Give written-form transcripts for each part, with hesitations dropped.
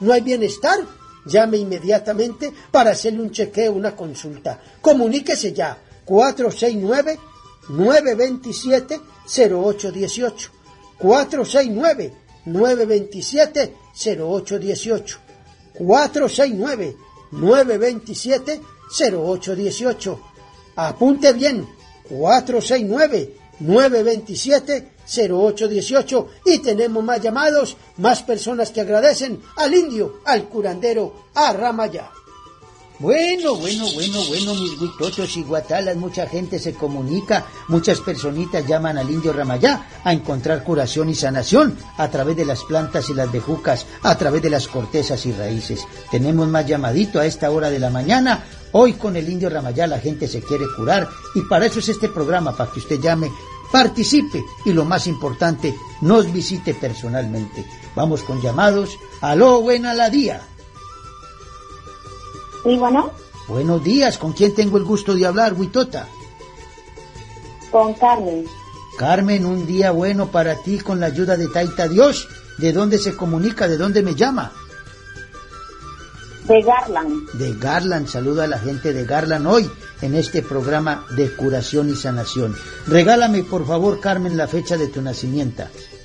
no hay bienestar, llame inmediatamente para hacerle un chequeo, una consulta. Comuníquese ya, 469-927-0818. 469-927-0818. 469-927-0818. Apunte bien, 469-927-0818. Y tenemos más llamados, más personas que agradecen al indio, al curandero, a Ramayá. Bueno, mis huitotos y guatalas, mucha gente se comunica, muchas personitas llaman al indio Ramayá a encontrar curación y sanación a través de las plantas y las bejucas, a través de las cortezas y raíces. Tenemos más llamadito a esta hora de la mañana. Hoy con el indio Ramayá la gente se quiere curar y para eso es este programa, para que usted llame, participe y lo más importante, nos visite personalmente. Vamos con llamados. Aló, buena la día. Sí, bueno. Buenos días, ¿con quién tengo el gusto de hablar, Huitota? Con Carmen. Carmen, un día bueno para ti con la ayuda de Taita Dios. ¿De dónde se comunica? ¿De dónde me llama? De Garland. De Garland, saluda a la gente de Garland hoy en este programa de curación y sanación. Regálame, por favor, Carmen, la fecha de tu nacimiento.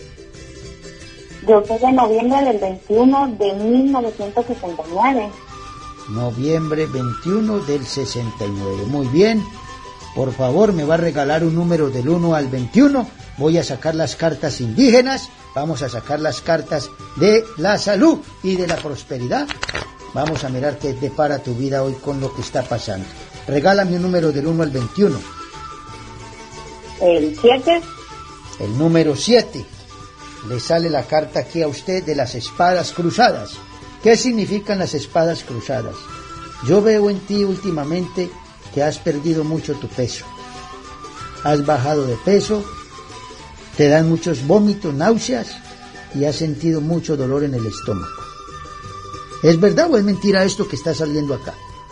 Yo soy de noviembre del 21 de 1969. Noviembre 21 del 69. Muy bien. Por favor, me va a regalar un número del 1 al 21. Voy a sacar las cartas indígenas. Vamos a sacar las cartas de la salud y de la prosperidad. Vamos a mirar qué depara tu vida hoy con lo que está pasando. Regálame un número del 1 al 21. El 7. El número 7. Le sale la carta aquí a usted de las espadas cruzadas. ¿Qué significan las espadas cruzadas? Yo veo en ti últimamente que has perdido mucho tu peso. Has bajado de peso, te dan muchos vómitos, náuseas y has sentido mucho dolor en el estómago. ¿Es verdad o es mentira esto que está saliendo acá?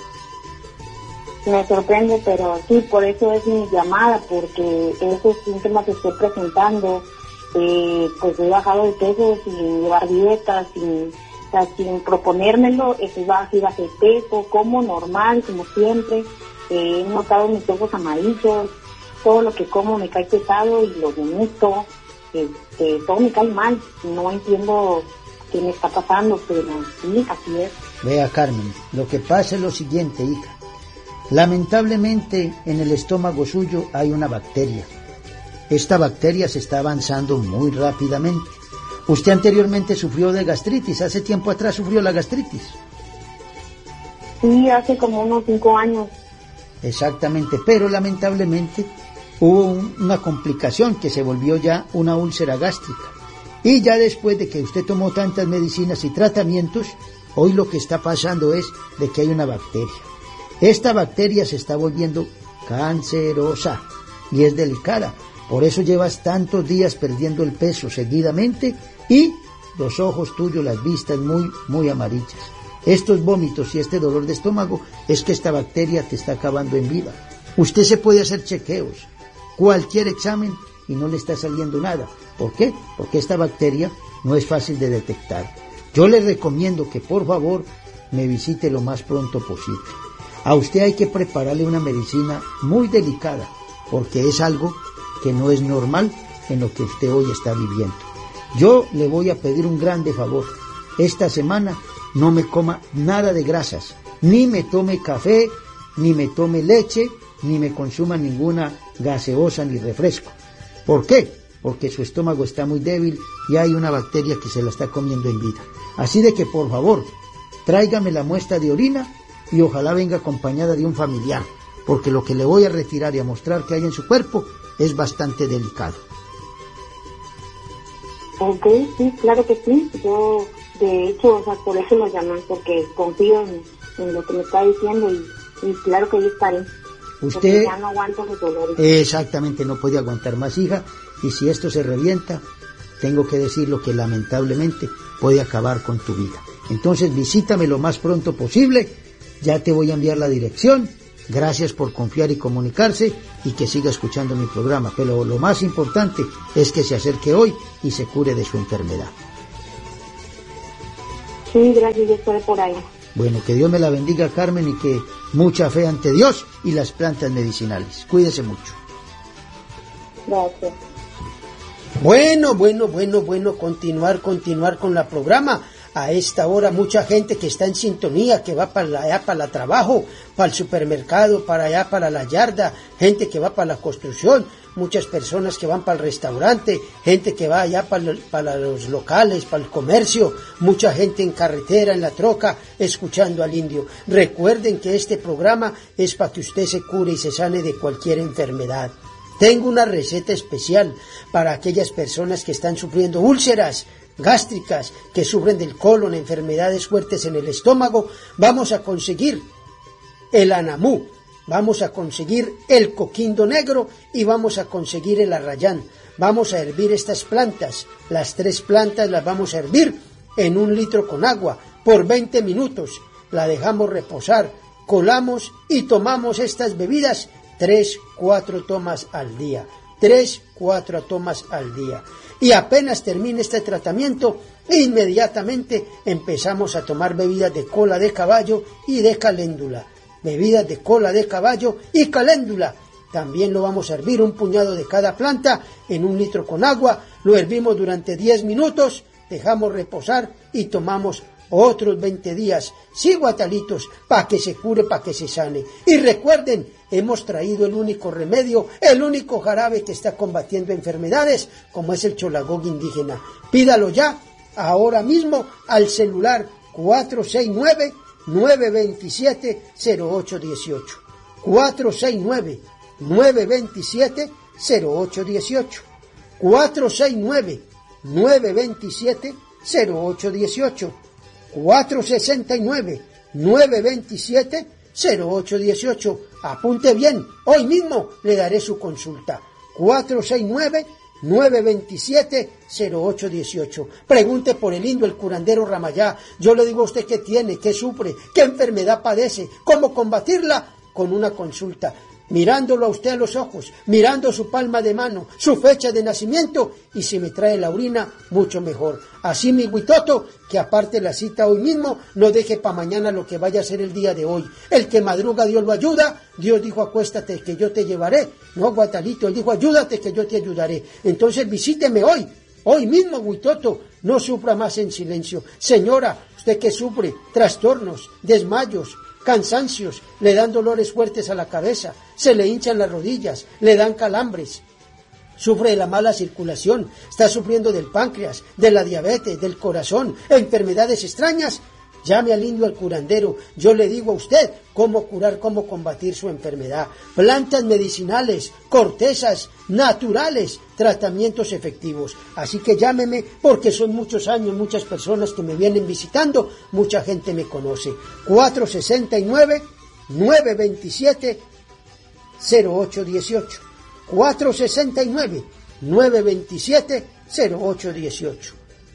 Me sorprende, pero sí, por eso es mi llamada, porque esos síntomas que estoy presentando, pues he bajado de peso sin llevar dietas, sin proponérmelo, bajé de peso, como normal, como siempre. He notado mis ojos amarillos, todo lo que como me cae pesado y lo vomito, todo me cae mal, no entiendo qué me está pasando, pero sí, así es. Vea, Carmen, lo que pasa es lo siguiente, hija. Lamentablemente en el estómago suyo hay una bacteria. Esta bacteria se está avanzando muy rápidamente. Usted anteriormente sufrió de gastritis, hace tiempo atrás sufrió la gastritis. Sí, hace como unos 5 años. Exactamente, pero lamentablemente hubo una complicación que se volvió ya una úlcera gástrica. Y ya después de que usted tomó tantas medicinas y tratamientos, hoy lo que está pasando es de que hay una bacteria. Esta bacteria se está volviendo cancerosa y es delicada. Por eso llevas tantos días perdiendo el peso seguidamente y los ojos tuyos, las vistas muy amarillas. Estos vómitos y este dolor de estómago es que esta bacteria te está acabando en vida. Usted se puede hacer chequeos, cualquier examen y no le está saliendo nada. ¿Por qué? Porque esta bacteria no es fácil de detectar. Yo le recomiendo que por favor me visite lo más pronto posible. A usted hay que prepararle una medicina muy delicada porque es algo que no es normal en lo que usted hoy está viviendo. Yo le voy a pedir un grande favor. Esta semana no me coma nada de grasas, ni me tome café, ni me tome leche, ni me consuma ninguna gaseosa ni refresco. ¿Por qué? Porque su estómago está muy débil y hay una bacteria que se la está comiendo en vida. Así de que por favor, tráigame la muestra de orina y ojalá venga acompañada de un familiar, porque lo que le voy a retirar y a mostrar que hay en su cuerpo es bastante delicado. Ok, sí, claro que sí. Yo, de hecho, por eso lo llamé, porque confío en lo que me está diciendo y claro que yo estaré. Usted ya no aguanto los dolores. Exactamente, no puede aguantar más, hija, y si esto se revienta, tengo que decirlo que lamentablemente puede acabar con tu vida. Entonces visítame lo más pronto posible, ya te voy a enviar la dirección. Gracias por confiar y comunicarse y que siga escuchando mi programa. Pero lo más importante es que se acerque hoy y se cure de su enfermedad. Sí, gracias, yo estoy por ahí. Bueno, que Dios me la bendiga, Carmen, y que mucha fe ante Dios y las plantas medicinales. Cuídese mucho. Gracias. Bueno, continuar con la programa. A esta hora mucha gente que está en sintonía, que va para allá para el trabajo, para el supermercado, para allá para la yarda, gente que va para la construcción, muchas personas que van para el restaurante, gente que va allá para los locales, para el comercio, mucha gente en carretera, en la troca, escuchando al indio. Recuerden que este programa es para que usted se cure y se sane de cualquier enfermedad. Tengo una receta especial para aquellas personas que están sufriendo úlceras gástricas, que sufren del colon, enfermedades fuertes en el estómago. Vamos a conseguir el anamú, vamos a conseguir el coquindo negro y vamos a conseguir el arrayán. Vamos a hervir estas plantas, las 3 plantas las vamos a hervir en 1 litro con agua por 20 minutos. La dejamos reposar, colamos y tomamos estas bebidas 3-4 tomas al día. 3-4 tomas al día. Y apenas termine este tratamiento, inmediatamente empezamos a tomar bebidas de cola de caballo y de caléndula. Bebidas de cola de caballo y caléndula. También lo vamos a hervir, un puñado de cada planta en 1 litro con agua. Lo hervimos durante 10 minutos, dejamos reposar y tomamos otros 20 días. Sí, guatalitos, para que se cure, para que se sane. Y recuerden, hemos traído el único remedio, el único jarabe que está combatiendo enfermedades, como es el cholagog indígena. Pídalo ya, ahora mismo, al celular 469-927-0818. 469-927-0818. 469-927-0818. 469-927-0818. Apunte bien, hoy mismo le daré su consulta. 469-927-0818. Pregunte por el indio, el curandero Ramayá. Yo le digo a usted qué tiene, qué sufre, qué enfermedad padece, cómo combatirla con una consulta. Mirándolo a usted a los ojos, mirando su palma de mano, su fecha de nacimiento, y si me trae la orina, mucho mejor. Así mi Huitoto, que aparte la cita hoy mismo, no deje para mañana lo que vaya a ser el día de hoy. El que madruga, Dios lo ayuda. Dios dijo, acuéstate que yo te llevaré. No, Guatalito, él dijo, ayúdate que yo te ayudaré. Entonces visíteme hoy mismo, Huitoto. No sufra más en silencio. Señora, usted que sufre trastornos, desmayos, cansancios, le dan dolores fuertes a la cabeza, se le hinchan las rodillas, le dan calambres, sufre de la mala circulación, está sufriendo del páncreas, de la diabetes, del corazón, enfermedades extrañas, llame al indio, al curandero. Yo le digo a usted cómo curar, cómo combatir su enfermedad. Plantas medicinales, cortezas naturales, tratamientos efectivos. Así que llámeme, porque son muchos años, muchas personas que me vienen visitando, mucha gente me conoce. 469-927-0818. 469-927-0818.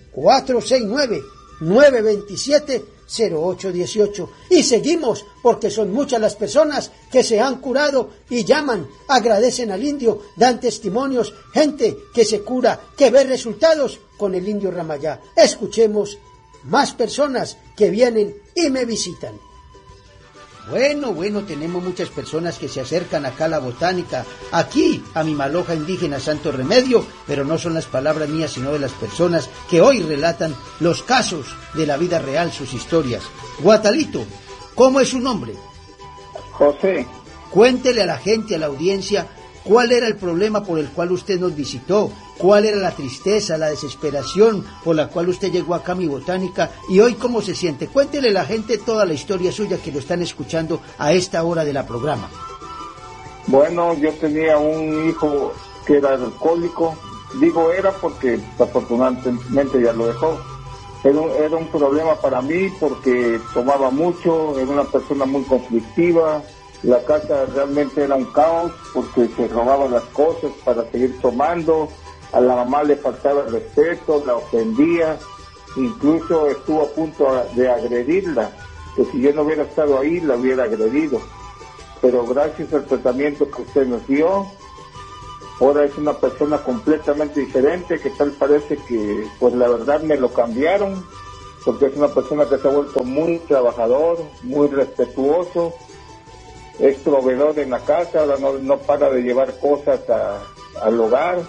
469-927-0818. Y seguimos, porque son muchas las personas que se han curado y llaman, agradecen al indio, dan testimonios, gente que se cura, que ve resultados con el indio Ramayá. Escuchemos más personas que vienen y me visitan. Bueno, tenemos muchas personas que se acercan acá a la botánica, aquí a mi maloja indígena Santo Remedio, pero no son las palabras mías, sino de las personas que hoy relatan los casos de la vida real, sus historias. Guatalito, ¿cómo es su nombre? José. Cuéntele a la gente, a la audiencia, cuál era el problema por el cual usted nos visitó, cuál era la tristeza, la desesperación por la cual usted llegó acá a mi botánica y hoy cómo se siente. Cuéntele a la gente toda la historia suya que lo están escuchando a esta hora de la programa. Bueno, yo tenía un hijo que era alcohólico, digo era porque afortunadamente ya lo dejó. Era un problema para mí porque tomaba mucho, era una persona muy conflictiva. La casa realmente era un caos porque se robaban las cosas para seguir tomando. A la mamá le faltaba el respeto, la ofendía, incluso estuvo a punto de agredirla, que si yo no hubiera estado ahí la hubiera agredido. Pero gracias al tratamiento que usted nos dio, ahora es una persona completamente diferente, que tal parece que, pues la verdad me lo cambiaron, porque es una persona que se ha vuelto muy trabajador, muy respetuoso, es proveedor en la casa, ahora no para de llevar cosas al hogar,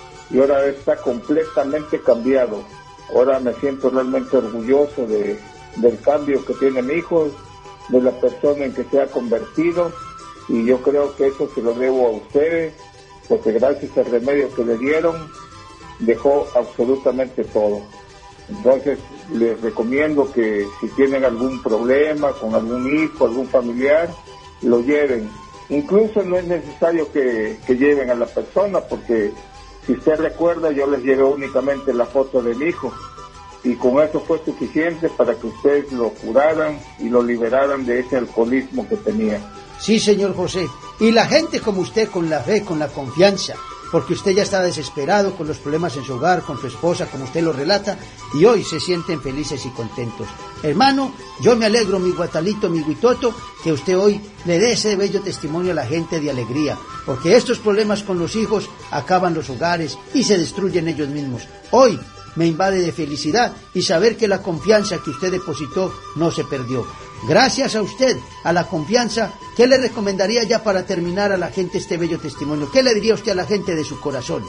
y ahora está completamente cambiado. Ahora me siento realmente orgulloso del cambio que tiene mi hijo, de la persona en que se ha convertido, y yo creo que eso se lo debo a ustedes, porque gracias al remedio que le dieron, dejó absolutamente todo. Entonces les recomiendo que si tienen algún problema con algún hijo, algún familiar, lo lleven. Incluso no es necesario que lleven a la persona, porque si usted recuerda, yo les llevé únicamente la foto de mi hijo, y con eso fue suficiente para que ustedes lo curaran y lo liberaran de ese alcoholismo que tenía. Sí, señor José, y la gente como usted, con la fe, con la confianza, porque usted ya está desesperado con los problemas en su hogar, con su esposa, como usted lo relata, y hoy se sienten felices y contentos. Hermano, yo me alegro, mi guatalito, mi guitoto, que usted hoy le dé ese bello testimonio a la gente de alegría, porque estos problemas con los hijos acaban los hogares y se destruyen ellos mismos. Hoy me invade de felicidad y saber que la confianza que usted depositó no se perdió. Gracias a usted, a la confianza, ¿qué le recomendaría ya para terminar a la gente este bello testimonio? ¿Qué le diría usted a la gente de su corazón?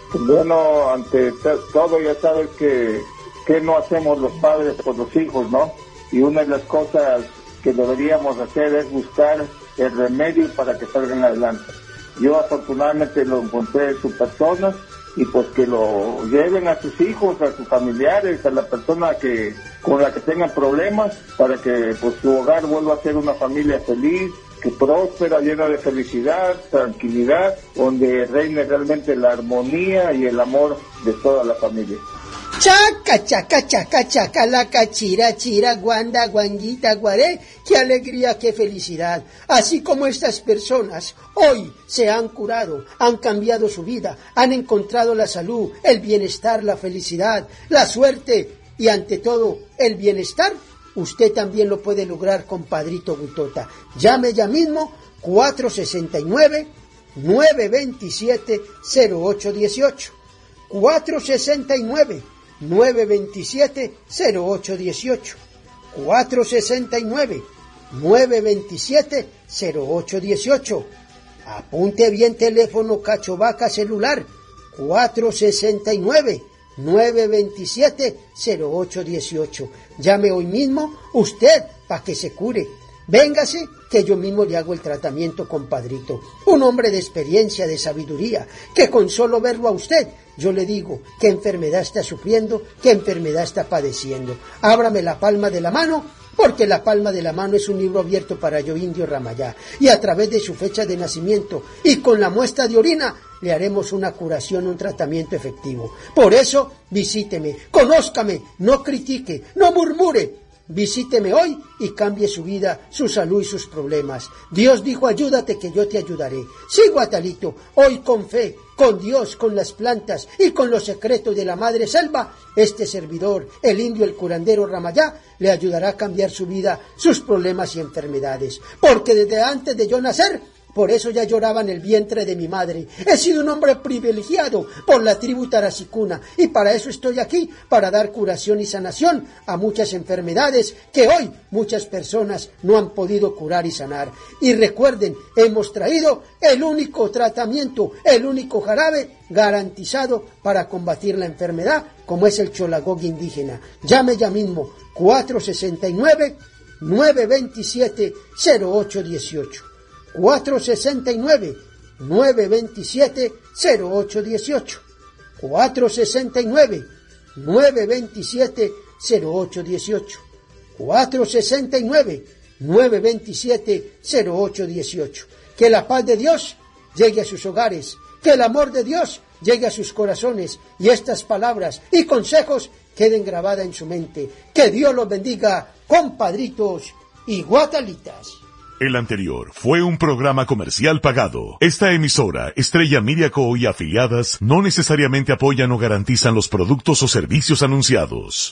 Bueno, ante todo ya sabes que no hacemos los padres por los hijos, ¿no? Y una de las cosas que deberíamos hacer es buscar el remedio para que salgan adelante. Yo afortunadamente lo encontré en su persona, y pues que lo lleven a sus hijos, a sus familiares, a la persona con la que tengan problemas, para que pues su hogar vuelva a ser una familia feliz, que próspera, llena de felicidad, tranquilidad, donde reine realmente la armonía y el amor de toda la familia. Chaca, chaca, chaca, chaca, la cachira, chira, guanda, guanguita, guaré, qué alegría, qué felicidad. Así como estas personas hoy se han curado, han cambiado su vida, han encontrado la salud, el bienestar, la felicidad, la suerte y ante todo el bienestar, usted también lo puede lograr, compadrito Gutota. Llame ya mismo 469-927-0818. 469-927-0818. 469-927-0818. Apunte bien teléfono Cachovaca celular 469-927-0818. Llame hoy mismo usted para que se cure. Véngase, que yo mismo le hago el tratamiento, compadrito. Un hombre de experiencia, de sabiduría, que con solo verlo a usted, yo le digo qué enfermedad está sufriendo, qué enfermedad está padeciendo. Ábrame la palma de la mano, porque la palma de la mano es un libro abierto para yo, Indio Ramayá, y a través de su fecha de nacimiento y con la muestra de orina le haremos una curación, un tratamiento efectivo. Por eso, visíteme, conózcame, no critique, no murmure. Visíteme hoy y cambie su vida, su salud y sus problemas. Dios dijo, ayúdate que yo te ayudaré. Sí, guatalito, hoy con fe, con Dios, con las plantas y con los secretos de la madre selva, este servidor, el indio, el curandero Ramayá, le ayudará a cambiar su vida, sus problemas y enfermedades. Porque desde antes de yo nacer, por eso ya lloraba en el vientre de mi madre. He sido un hombre privilegiado por la tribu Tarasicuna y para eso estoy aquí, para dar curación y sanación a muchas enfermedades que hoy muchas personas no han podido curar y sanar. Y recuerden, hemos traído el único tratamiento, el único jarabe garantizado para combatir la enfermedad, como es el cholagog indígena. Llame ya mismo 469-927-0818. 469-927-0818. 469-927-0818. 469-927-0818. Que la paz de Dios llegue a sus hogares, que el amor de Dios llegue a sus corazones y estas palabras y consejos queden grabadas en su mente. Que Dios los bendiga, compadritos y guatalitas. El anterior fue un programa comercial pagado. Esta emisora, Estrella Media Co. y afiliadas, no necesariamente apoyan o garantizan los productos o servicios anunciados.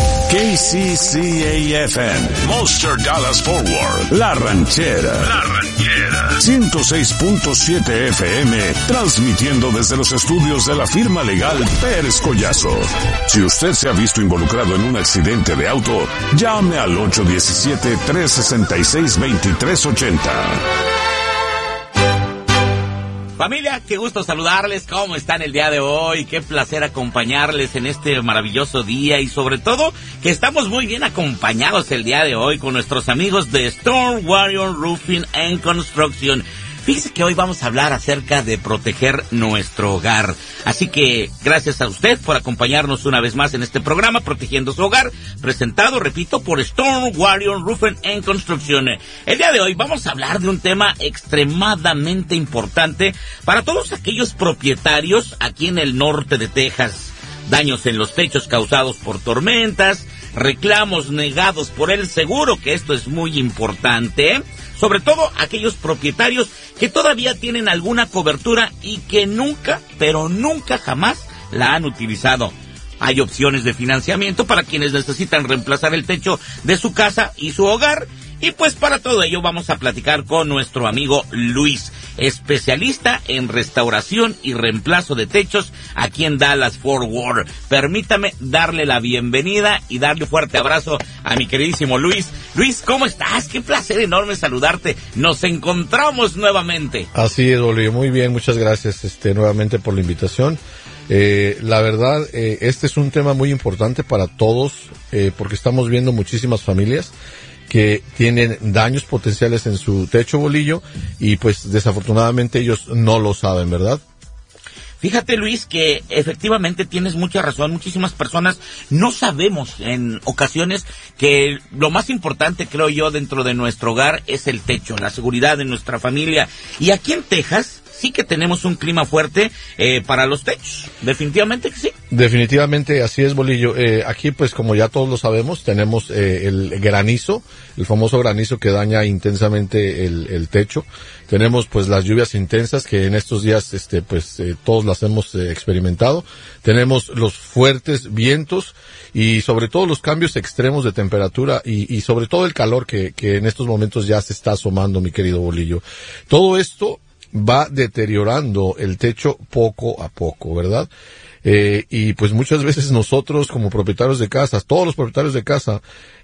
KCCA-FM, Monster Dallas Forward, La Ranchera. quieras. 106.7 FM, transmitiendo desde los estudios de la firma legal Pérez Collazo. Si usted se ha visto involucrado en un accidente de auto, llame al 817-366-2380. Familia, qué gusto saludarles, ¿cómo están el día de hoy? Qué placer acompañarles en este maravilloso día y sobre todo que estamos muy bien acompañados el día de hoy con nuestros amigos de Storm Warrior Roofing and Construction. Fíjese que hoy vamos a hablar acerca de proteger nuestro hogar. Así que gracias a usted por acompañarnos una vez más en este programa, Protegiendo su Hogar, presentado, repito, por Storm Warrior Roofing and Construction. El día de hoy vamos a hablar de un tema extremadamente importante para todos aquellos propietarios aquí en el norte de Texas. Daños en los techos causados por tormentas, reclamos negados por el seguro, que esto es muy importante, sobre todo aquellos propietarios que todavía tienen alguna cobertura y que nunca, pero nunca jamás la han utilizado. Hay opciones de financiamiento para quienes necesitan reemplazar el techo de su casa y su hogar. Y pues para todo ello vamos a platicar con nuestro amigo Luis, especialista en restauración y reemplazo de techos aquí en Dallas Fort Worth. Permítame darle la bienvenida y darle un fuerte abrazo a mi queridísimo Luis. Luis, ¿cómo estás? Qué placer enorme saludarte. Nos encontramos nuevamente. Así es, Bolívar. Muy bien, muchas gracias nuevamente por la invitación. La verdad, este es un tema muy importante para todos, porque estamos viendo muchísimas familias que tienen daños potenciales en su techo, Bolillo, y pues desafortunadamente ellos no lo saben, ¿verdad? Fíjate, Luis, que efectivamente tienes mucha razón. Muchísimas personas no sabemos en ocasiones que lo más importante, creo yo, dentro de nuestro hogar es el techo, la seguridad de nuestra familia. Y aquí en Texas sí que tenemos un clima fuerte para los techos. Definitivamente que sí. Definitivamente así es, Bolillo. Aquí, pues, como ya todos lo sabemos, tenemos el granizo, el famoso granizo que daña intensamente el techo. Tenemos, pues, las lluvias intensas que en estos días, todos las hemos experimentado. Tenemos los fuertes vientos y sobre todo los cambios extremos de temperatura y sobre todo el calor que en estos momentos ya se está asomando, mi querido Bolillo. Todo esto va deteriorando el techo poco a poco, ¿verdad? Y pues muchas veces nosotros como propietarios de casas, todos los propietarios de casa,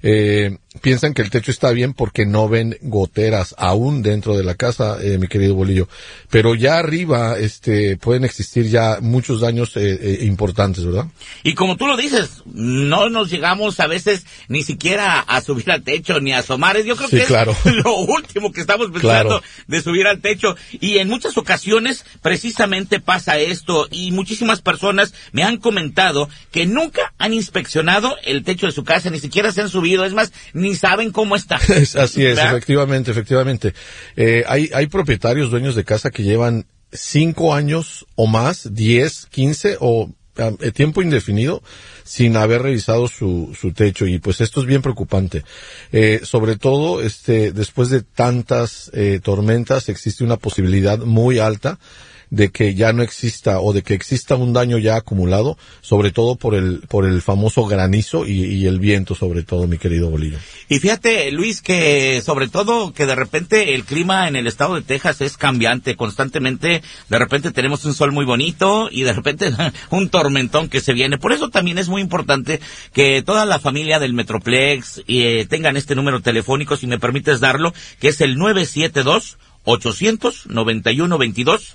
piensan que el techo está bien porque no ven goteras aún dentro de la casa, mi querido Bolillo. Pero ya arriba, pueden existir ya muchos daños, importantes, ¿verdad? Y como tú lo dices, no nos llegamos a veces ni siquiera a subir al techo ni a asomar. Yo creo que claro, es lo último que estamos pensando, de subir al techo. Y en muchas ocasiones precisamente pasa esto y muchísimas personas me han comentado que nunca han inspeccionado el techo de su casa, ni siquiera se han subido, es más, ni saben cómo está. Así es, ¿verdad? efectivamente. Hay propietarios, dueños de casa que llevan 5 años o más, 10, 15 o tiempo indefinido sin haber revisado su techo, y pues esto es bien preocupante. Sobre todo, después de tantas tormentas existe una posibilidad muy alta de que ya no exista o de que exista un daño ya acumulado, sobre todo por el famoso granizo y el viento, sobre todo, mi querido Bolillo. Y fíjate, Luis, que sobre todo que de repente el clima en el estado de Texas es cambiante constantemente. De repente tenemos un sol muy bonito y de repente un tormentón que se viene. Por eso también es muy importante que toda la familia del Metroplex tengan este número telefónico, si me permites darlo, que es el 972-891-22,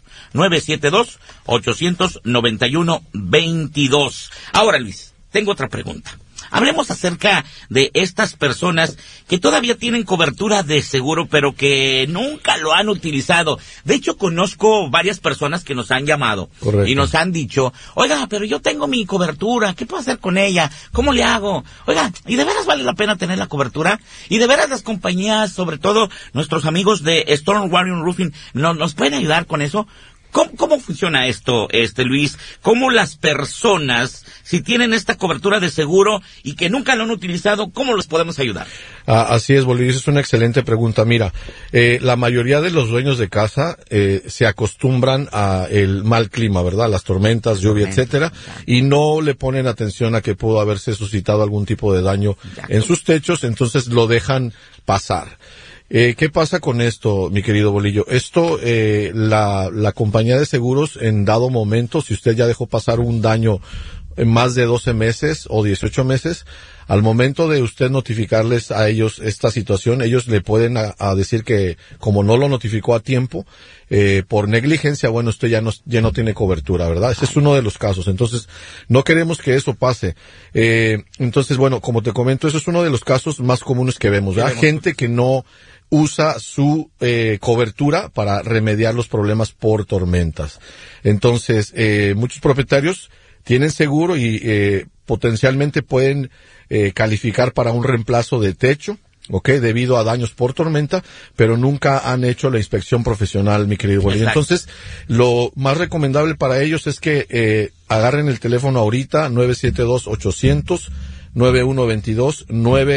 972-891-22. Ahora, Luis, tengo otra pregunta. Hablemos acerca de estas personas que todavía tienen cobertura de seguro, pero que nunca lo han utilizado. De hecho, conozco varias personas que nos han llamado. Correcto. Y nos han dicho, oiga, pero yo tengo mi cobertura, ¿qué puedo hacer con ella? ¿Cómo le hago? Oiga, ¿y de veras vale la pena tener la cobertura? Y de veras las compañías, sobre todo nuestros amigos de Storm Warrior Roofing, ¿nos pueden ayudar con eso? ¿Cómo funciona esto, Luis? ¿Cómo las personas, si tienen esta cobertura de seguro y que nunca lo han utilizado, cómo los podemos ayudar? Así es, Bolívar, es una excelente pregunta. Mira, la mayoría de los dueños de casa se acostumbran a el mal clima, ¿verdad? Las tormentas, lluvia, etcétera, y no le ponen atención a que pudo haberse suscitado algún tipo de daño en sus techos, entonces lo dejan pasar. ¿Qué pasa con esto, mi querido Bolillo? Esto, la compañía de seguros en dado momento, si usted ya dejó pasar un daño en más de 12 meses o 18 meses, al momento de usted notificarles a ellos esta situación, ellos le pueden a decir que como no lo notificó a tiempo, por negligencia, bueno, usted ya no tiene cobertura, ¿verdad? Ese es uno de los casos. Entonces, no queremos que eso pase. Entonces, bueno, como te comento, eso es uno de los casos más comunes que vemos, ¿verdad? Gente que no usa su cobertura para remediar los problemas por tormentas. Entonces, muchos propietarios tienen seguro y potencialmente pueden calificar para un reemplazo de techo, debido a daños por tormenta, pero nunca han hecho la inspección profesional, mi querido Bolillo. Entonces, lo más recomendable para ellos es que agarren el teléfono ahorita, 972-800 9122,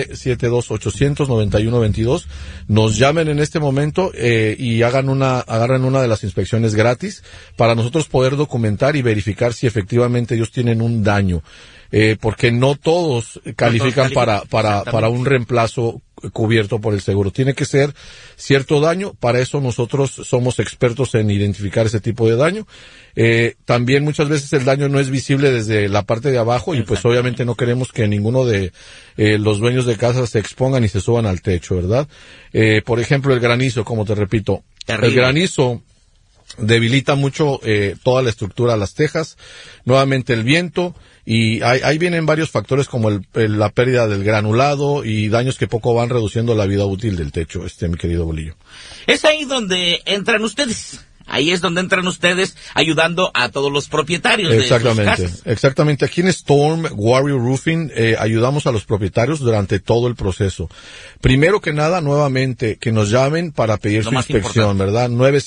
972-800-9122, nos llamen en este momento y agarren una de las inspecciones gratis para nosotros poder documentar y verificar si efectivamente ellos tienen un daño, porque no todos califican para un reemplazo cubierto por el seguro. Tiene que ser cierto daño, para eso nosotros somos expertos en identificar ese tipo de daño. También muchas veces el daño no es visible desde la parte de abajo y pues obviamente no queremos que ninguno de los dueños de casa se expongan y se suban al techo, ¿verdad? Por ejemplo, el granizo, como te repito, el granizo debilita mucho toda la estructura de las tejas, nuevamente el viento, y ahí vienen varios factores como la pérdida del granulado y daños que poco van reduciendo la vida útil del techo, mi querido Bolillo. Es ahí donde entran ustedes. Ahí es donde entran ustedes ayudando a todos los propietarios de sus casas. Exactamente. Aquí en Storm Warrior Roofing ayudamos a los propietarios durante todo el proceso. Primero que nada, nuevamente, que nos llamen para pedir su inspección, ¿verdad?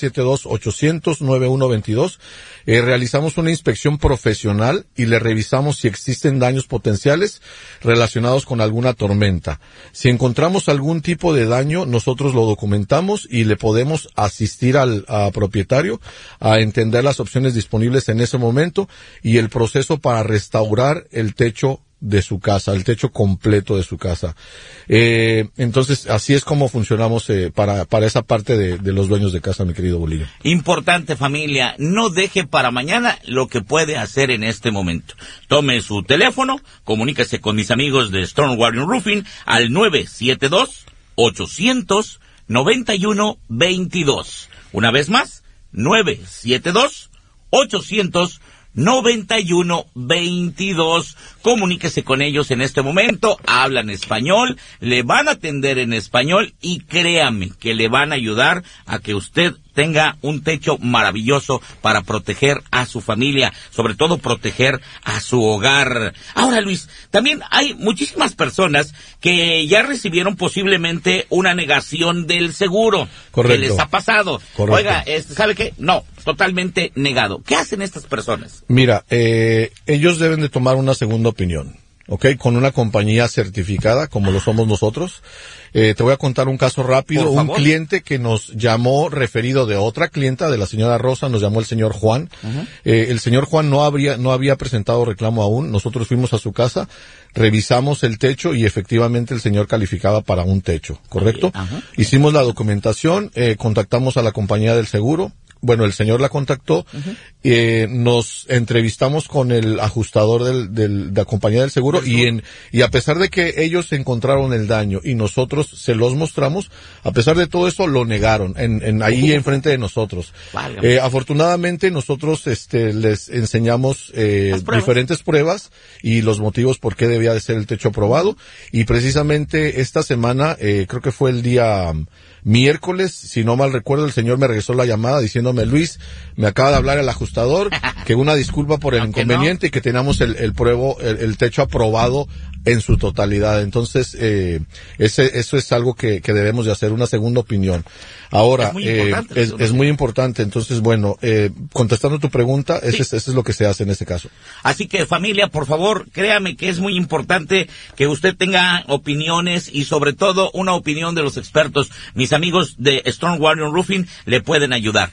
972-800-9122. Realizamos una inspección profesional y le revisamos si existen daños potenciales relacionados con alguna tormenta. Si encontramos algún tipo de daño, nosotros lo documentamos y le podemos asistir al propietario a entender las opciones disponibles en ese momento y el proceso para restaurar el techo de su casa, el techo completo de su casa. Entonces, así es como funcionamos para esa parte de los dueños de casa, mi querido Bolillo. Importante, familia, no deje para mañana lo que puede hacer en este momento. Tome su teléfono, comuníquese con mis amigos de Storm Warrior Roofing al 972-800-9122. Una vez más, 972-800-9122. Comuníquese con ellos en este momento, hablan español, le van a atender en español y créame que le van a ayudar a que usted tenga un techo maravilloso para proteger a su familia, sobre todo proteger a su hogar. Ahora, Luis, también hay muchísimas personas que ya recibieron posiblemente una negación del seguro. Correcto. ¿Qué les ha pasado? Correcto. Oiga, ¿sabe qué? No, totalmente negado. ¿Qué hacen estas personas? Mira, ellos deben de tomar una segunda opinión, con una compañía certificada como lo somos nosotros. Te voy a contar un caso rápido. Un cliente que nos llamó referido de otra clienta, de la señora Rosa, nos llamó el señor Juan. Uh-huh. El señor Juan no había presentado reclamo aún. Nosotros fuimos a su casa, revisamos el techo y efectivamente el señor calificaba para un techo, ¿correcto? Uh-huh. Hicimos la documentación, contactamos a la compañía del seguro. Bueno, el señor la contactó, uh-huh. Nos entrevistamos con el ajustador de la compañía del seguro y a pesar de que ellos encontraron el daño y nosotros se los mostramos, a pesar de todo eso lo negaron ahí enfrente de nosotros. Afortunadamente nosotros les enseñamos diferentes pruebas y los motivos por qué debía de ser el techo aprobado, y precisamente esta semana, creo que fue el día miércoles, si no mal recuerdo, el señor me regresó la llamada diciéndome: Luis, me acaba de hablar el ajustador, que una disculpa por el inconveniente y que teníamos el techo aprobado en su totalidad. Entonces, eso es algo que debemos de hacer, una segunda opinión. Ahora, es muy importante. Entonces, bueno, contestando tu pregunta, sí. Eso es lo que se hace en este caso. Así que, familia, por favor, créame que es muy importante que usted tenga opiniones y sobre todo una opinión de los expertos. Mis amigos de Storm Warrior Roofing le pueden ayudar.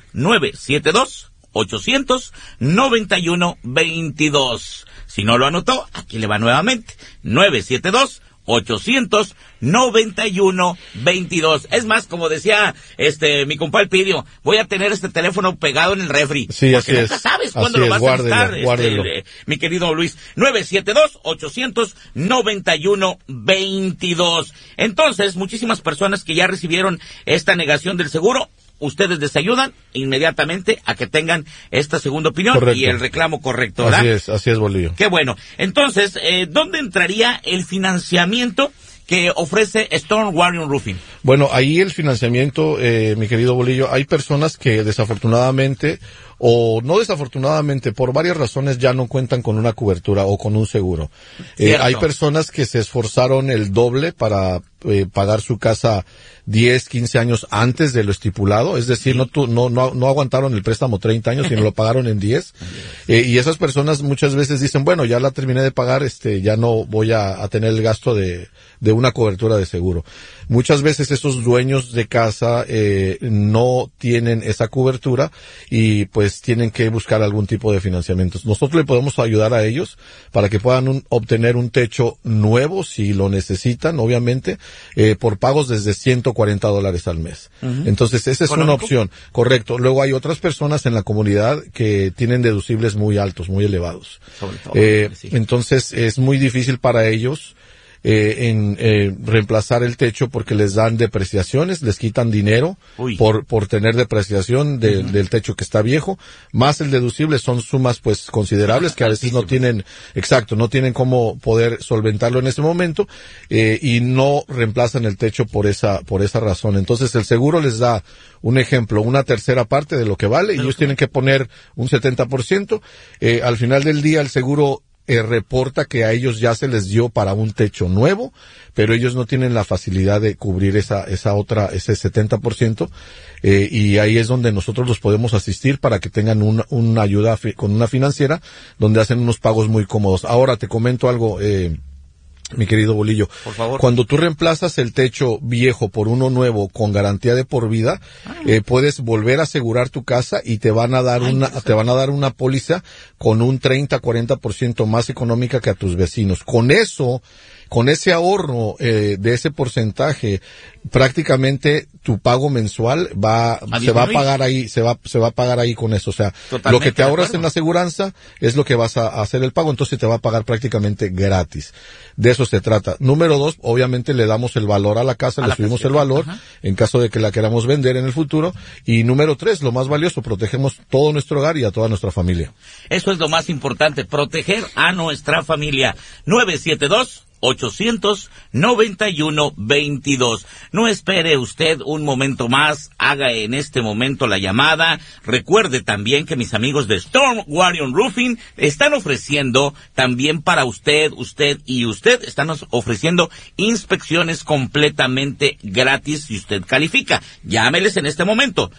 972-800-9122. Si no lo anotó, aquí le va nuevamente. 972 800-891-22. Es más, como decía mi compadre Pidio, voy a tener este teléfono pegado en el refri. Sí, así es. Nunca sabes cuándo lo vas a necesitar, guárdelo. mi querido Luis. 972-800-91-22. Entonces, muchísimas personas que ya recibieron esta negación del seguro, ustedes les ayudan inmediatamente a que tengan esta segunda opinión. Correcto. Y el reclamo correcto, ¿verdad? Así es, Bolillo. Qué bueno. Entonces, ¿dónde entraría el financiamiento que ofrece Storm Warrior Roofing? Bueno, ahí el financiamiento, mi querido Bolillo, hay personas que desafortunadamente, o no desafortunadamente, por varias razones ya no cuentan con una cobertura o con un seguro. Hay personas que se esforzaron el doble para pagar su casa 10, 15 años antes de lo estipulado, es decir, no aguantaron el préstamo 30 años, sino lo pagaron en 10. Y esas personas muchas veces dicen, bueno, ya la terminé de pagar, ya no voy a tener el gasto de una cobertura de seguro. Muchas veces esos dueños de casa no tienen esa cobertura y pues tienen que buscar algún tipo de financiamiento. Nosotros le podemos ayudar a ellos para que puedan obtener un techo nuevo si lo necesitan, obviamente, por pagos desde $140 al mes. Uh-huh. Entonces esa es una opción, correcto. Luego hay otras personas en la comunidad que tienen deducibles muy altos, muy elevados. Sobre todo, sí. Entonces es muy difícil para ellos reemplazar el techo porque les dan depreciaciones, les quitan dinero por tener depreciación del techo que está viejo, más el deducible, son sumas pues considerables que a veces no tienen cómo poder solventarlo en ese momento, y no reemplazan el techo por esa razón. Entonces el seguro les da un ejemplo, una tercera parte de lo que vale, y ellos tienen que poner un 70%, al final del día el seguro reporta que a ellos ya se les dio para un techo nuevo, pero ellos no tienen la facilidad de cubrir ese 70%, y ahí es donde nosotros los podemos asistir para que tengan una ayuda con una financiera, donde hacen unos pagos muy cómodos. Ahora te comento algo, mi querido Bolillo. Por favor. Cuando tú reemplazas el techo viejo por uno nuevo con garantía de por vida, puedes volver a asegurar tu casa y te van a dar una póliza con un 30-40% más económica que a tus vecinos. Con ese ahorro de ese porcentaje, prácticamente tu pago mensual se va a pagar ahí con eso. O sea, lo que te ahorras en la aseguranza es lo que vas a hacer el pago, entonces te va a pagar prácticamente gratis. De eso se trata. Número 2, obviamente le damos el valor a la casa, le subimos el valor, en caso de que la queramos vender en el futuro. Y número 3, lo más valioso, protegemos todo nuestro hogar y a toda nuestra familia. Eso es lo más importante, proteger a nuestra familia. 972-891-22. No espere usted un momento más, haga en este momento la llamada. Recuerde también que mis amigos de Storm Warrior Roofing están ofreciendo también para usted están ofreciendo inspecciones completamente gratis si usted califica. Llámeles en este momento,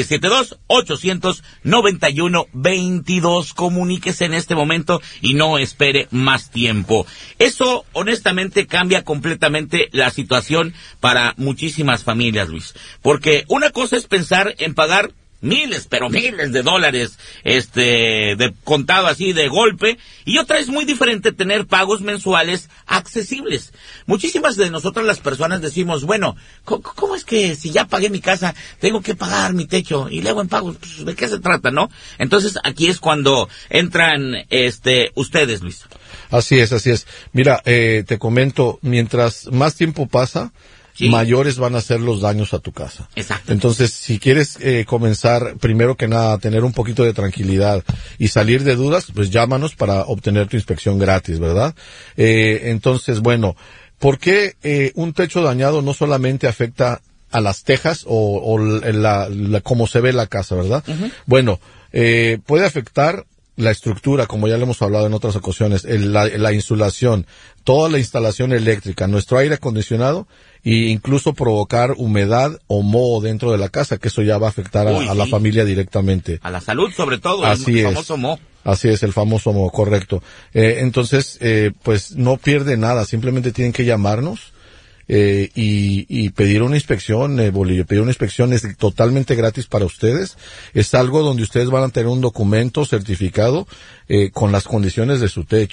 972-891-22. Comuníquese en este momento y no espere más tiempo. Eso, honestamente, cambia completamente la situación para muchísimas familias, Luis. Porque una cosa es pensar en pagar miles de dólares, de contado así de golpe, y otra es muy diferente tener pagos mensuales accesibles. Muchísimas de nosotras las personas decimos, bueno, ¿cómo es que si ya pagué mi casa, tengo que pagar mi techo y luego en pagos? Pues, ¿de qué se trata, no? Entonces aquí es cuando entran, ustedes, Luis. Así es. Mira, te comento, mientras más tiempo pasa, mayores van a ser los daños a tu casa. Exacto. Entonces, si quieres comenzar, primero que nada, a tener un poquito de tranquilidad y salir de dudas, pues llámanos para obtener tu inspección gratis, ¿verdad? Entonces, bueno, ¿por qué un techo dañado no solamente afecta a las tejas o cómo se ve la casa, ¿verdad? Uh-huh. Bueno, puede afectar la estructura, como ya le hemos hablado en otras ocasiones, la insulación, toda la instalación eléctrica, nuestro aire acondicionado, e incluso provocar humedad o moho dentro de la casa, que eso ya va a afectar a la familia directamente. A la salud, sobre todo, el famoso moho. Así es, el famoso moho, correcto. Entonces, pues no pierde nada, simplemente tienen que llamarnos y pedir una inspección, Bolillo. Pedir una inspección es totalmente gratis para ustedes. Es algo donde ustedes van a tener un documento certificado con las condiciones de su techo.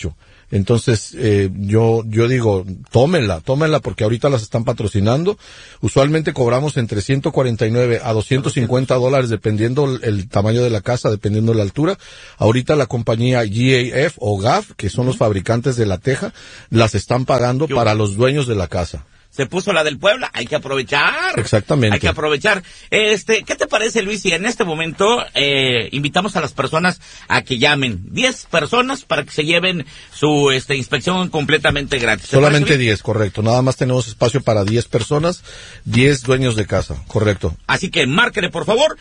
Entonces, yo digo, tómenla, porque ahorita las están patrocinando. Usualmente cobramos entre $149 a $250, dependiendo el tamaño de la casa, dependiendo de la altura. Ahorita la compañía GAF o GAF, que son los fabricantes de la teja, las están pagando para los dueños de la casa. Se puso la del Puebla, hay que aprovechar. Exactamente. Hay que aprovechar. ¿Qué te parece, Luis, si en este momento invitamos a las personas a que llamen 10 personas para que se lleven su inspección completamente gratis? Solamente 10, correcto. Nada más tenemos espacio para 10 personas, 10 dueños de casa, correcto. Así que márquele, por favor,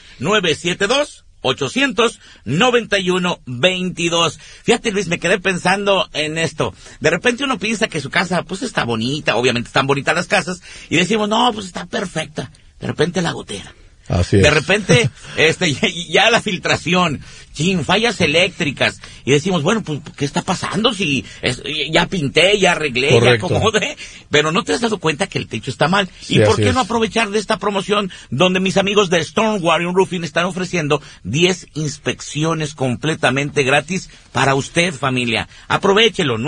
972-891-22. Fíjate, Luis, me quedé pensando en esto. De repente uno piensa que su casa, pues, está bonita. Obviamente están bonitas las casas. Y decimos, no, pues, está perfecta. De repente la gotera. Así es. De repente, ya la filtración, fallas eléctricas, y decimos, bueno, pues, ¿qué está pasando? Si ya pinté, ya arreglé, correcto, ya acomodé, pero no te has dado cuenta que el techo está mal. Sí, ¿y por qué es. no aprovechar de esta promoción donde mis amigos de Storm Warrior Roofing están ofreciendo 10 inspecciones completamente gratis para usted, familia? Aprovechelo,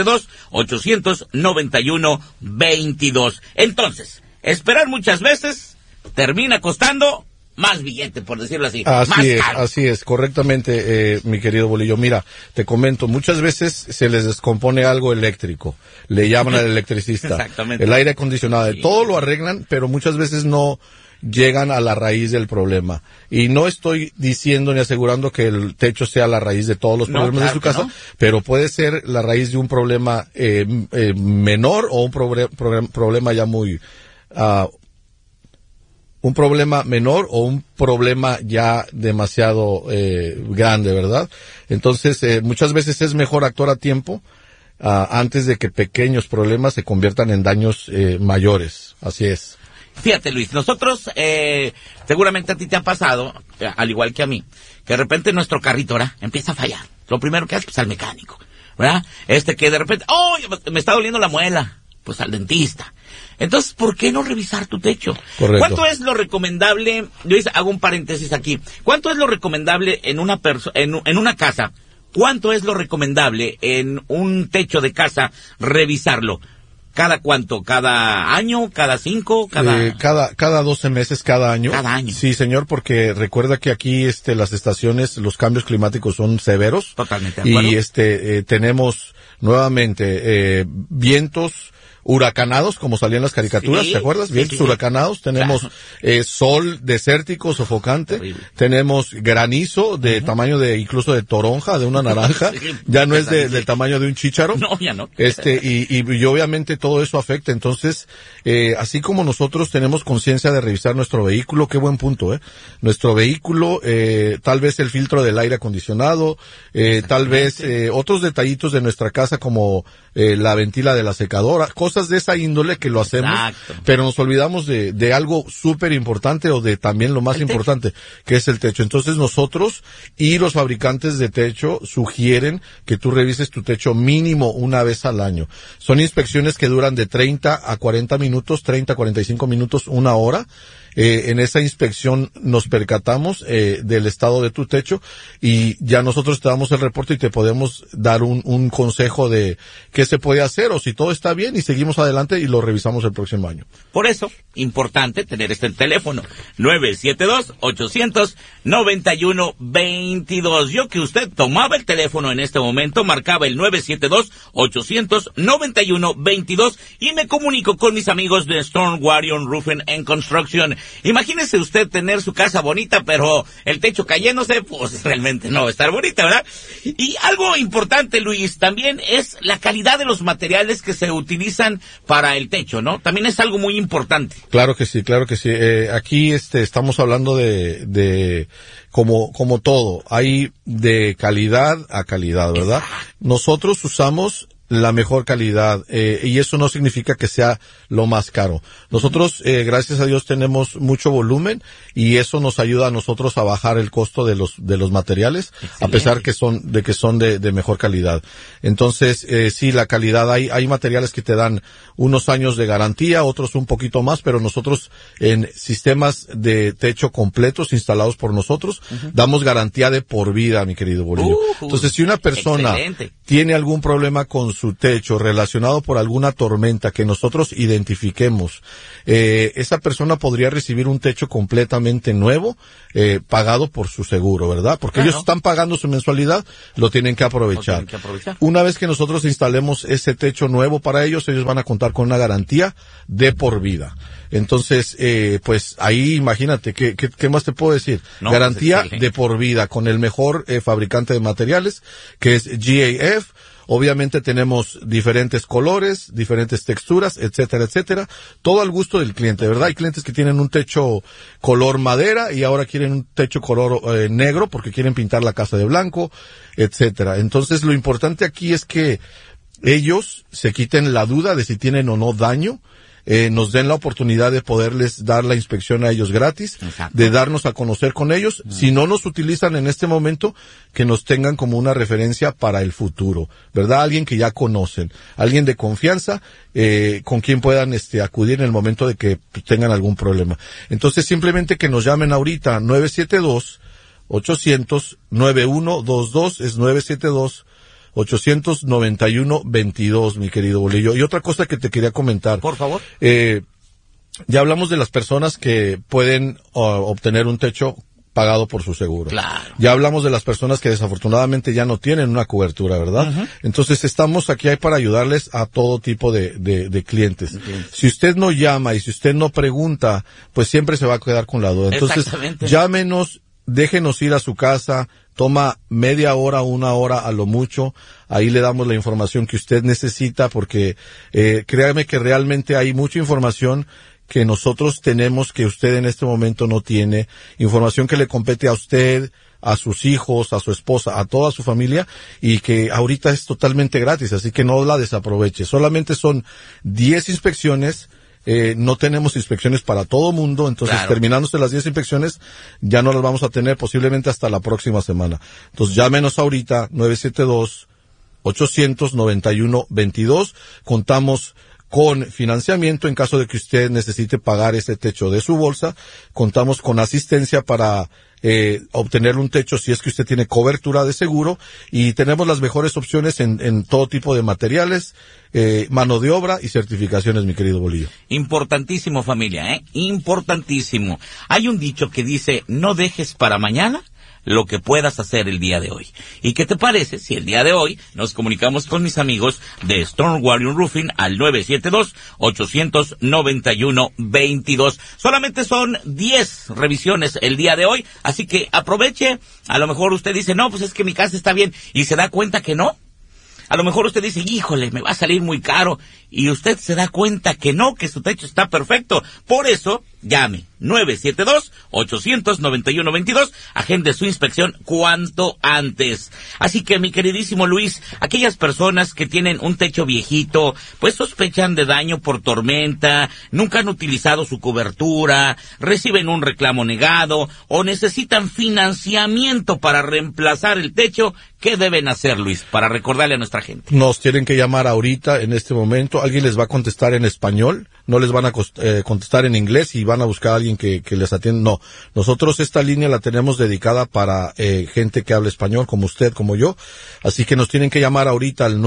972-891-22. Entonces, esperar muchas veces termina costando más billete, por decirlo así. Así es, correctamente, mi querido Bolillo. Mira, te comento, muchas veces se les descompone algo eléctrico, le llaman al electricista. Exactamente. El aire acondicionado, Sí. todo lo arreglan, pero muchas veces no llegan a la raíz del problema. Y no estoy diciendo ni asegurando que el techo sea la raíz de todos los problemas de su casa, pero puede ser la raíz de un problema menor o un problema ya muy... un problema menor o un problema ya demasiado grande, ¿verdad? Entonces, muchas veces es mejor actuar a tiempo antes de que pequeños problemas se conviertan en daños mayores. Así es. Fíjate, Luis, nosotros, seguramente a ti te ha pasado, al igual que a mí, que de repente nuestro carrito, ¿verdad?, empieza a fallar. Lo primero que hace, pues, al mecánico, ¿verdad? Que de repente, me está doliendo la muela, pues al dentista. Entonces, ¿por qué no revisar tu techo? Correcto. ¿Cuánto es lo recomendable? Yo hago un paréntesis aquí. ¿Cuánto es lo recomendable en una casa? ¿Cuánto es lo recomendable en un techo de casa revisarlo? ¿Cada cuánto? ¿Cada año? ¿Cada 5? Cada 12 meses, cada año. Cada año. Sí, señor, porque recuerda que aquí, las estaciones, los cambios climáticos son severos. Totalmente de acuerdo. Y, tenemos nuevamente, vientos huracanados, como salían las caricaturas, Sí, ¿te acuerdas? Vientos huracanados, tenemos sol desértico, sofocante, Horrible. tenemos granizo de tamaño incluso de toronja, de una naranja, Sí, ya no es del tamaño de un chícharo. No, ya no. Y obviamente todo eso afecta. Entonces, así como nosotros tenemos conciencia de revisar nuestro vehículo, qué buen punto, nuestro vehículo, tal vez el filtro del aire acondicionado, tal vez otros detallitos de nuestra casa como la ventila de la secadora, cosas de esa índole que lo hacemos. Exacto. Pero nos olvidamos de algo súper importante o de también lo más importante, que es el techo. Entonces nosotros y los fabricantes de techo sugieren que tú revises tu techo mínimo una vez al año. Son inspecciones que duran de 30 a 40 minutos, 30 a 45 minutos, una hora. En esa inspección nos percatamos del estado de tu techo y ya nosotros te damos el reporte y te podemos dar un consejo de qué se puede hacer o si todo está bien y seguimos adelante y lo revisamos el próximo año. Por eso, importante tener este teléfono, 972-891-22. Yo que usted tomaba el teléfono en este momento, marcaba el 972-891-22 y me comunico con mis amigos de Storm Warrior Roofing and Construction. Imagínese usted tener su casa bonita, pero el techo cayéndose, pues realmente no va a estar bonita, ¿verdad? Y algo importante, Luis, también es la calidad de los materiales que se utilizan para el techo, ¿no? También es algo muy importante. Claro que sí, claro que sí. Aquí estamos hablando de como todo, hay de calidad a calidad, ¿verdad? Nosotros usamos la mejor calidad, y eso no significa que sea lo más caro. Nosotros, gracias a Dios, tenemos mucho volumen y eso nos ayuda a nosotros a bajar el costo de los materiales. Excelente. A pesar que son de mejor calidad. Entonces, sí, la calidad, hay materiales que te dan unos años de garantía, otros un poquito más, pero nosotros en sistemas de techo completos instalados por nosotros, damos garantía de por vida, mi querido Bolillo. Entonces, si una persona tiene algún problema con su techo relacionado por alguna tormenta que nosotros identifiquemos, esa persona podría recibir un techo completamente nuevo, pagado por su seguro, ¿verdad? Porque ellos están pagando su mensualidad, lo tienen que aprovechar. Una vez que nosotros instalemos ese techo nuevo para ellos van a contar con una garantía de por vida. Entonces, pues ahí imagínate, ¿qué más te puedo decir? No, garantía pues de por vida con el mejor fabricante de materiales, que es GAF. Obviamente tenemos diferentes colores, diferentes texturas, etcétera, etcétera. Todo al gusto del cliente, ¿verdad? Hay clientes que tienen un techo color madera y ahora quieren un techo color negro porque quieren pintar la casa de blanco, etcétera. Entonces, lo importante aquí es que ellos se quiten la duda de si tienen o no daño. Nos den la oportunidad de poderles dar la inspección a ellos gratis, de darnos a conocer con ellos. Si no nos utilizan en este momento, que nos tengan como una referencia para el futuro, ¿verdad? Alguien que ya conocen, alguien de confianza, con quien puedan acudir en el momento de que tengan algún problema. Entonces, simplemente que nos llamen ahorita, 972-800-9122, es 972-891-22, mi querido Bolillo. Y otra cosa que te quería comentar. Por favor. Ya hablamos de las personas que pueden obtener un techo pagado por su seguro. Claro. Ya hablamos de las personas que desafortunadamente ya no tienen una cobertura, ¿verdad? Entonces estamos aquí para ayudarles a todo tipo de clientes. Si usted no llama y si usted no pregunta, pues siempre se va a quedar con la duda. Entonces, llámenos, déjenos ir a su casa. Toma media hora, una hora a lo mucho. Ahí le damos la información que usted necesita porque créame que realmente hay mucha información que nosotros tenemos que usted en este momento no tiene. Información que le compete a usted, a sus hijos, a su esposa, a toda su familia y que ahorita es totalmente gratis. Así que no la desaproveche. Solamente son 10 inspecciones. No tenemos inspecciones para todo mundo, entonces terminándose las 10 inspecciones ya no las vamos a tener posiblemente hasta la próxima semana. Entonces llámenos ahorita 972-800-9122. Contamos con financiamiento en caso de que usted necesite pagar ese techo de su bolsa. Contamos con asistencia para obtener un techo si es que usted tiene cobertura de seguro y tenemos las mejores opciones en todo tipo de materiales, mano de obra y certificaciones, mi querido Bolillo. Importantísimo, familia, importantísimo. Hay un dicho que dice, no dejes para mañana lo que puedas hacer el día de hoy. ¿Y qué te parece si el día de hoy nos comunicamos con mis amigos de Storm Warrior Roofing al 972-891-22? Solamente son 10 revisiones el día de hoy, así que aproveche. A lo mejor usted dice, no, pues es que mi casa está bien, y se da cuenta que no. A lo mejor usted dice, híjole, me va a salir muy caro, y usted se da cuenta que no, que su techo está perfecto. Por eso, llame 972-891-22, agende su inspección cuanto antes. Así que, mi queridísimo Luis, aquellas personas que tienen un techo viejito, pues sospechan de daño por tormenta, nunca han utilizado su cobertura, reciben un reclamo negado o necesitan financiamiento para reemplazar el techo, ¿qué deben hacer, Luis, para recordarle a nuestra gente? Nos tienen que llamar ahorita, en este momento. Alguien les va a contestar en español, no les van a contestar en inglés y van a buscar a alguien que les atienda. No, nosotros esta línea la tenemos dedicada para gente que habla español, como usted, como yo. Así que nos tienen que llamar ahorita al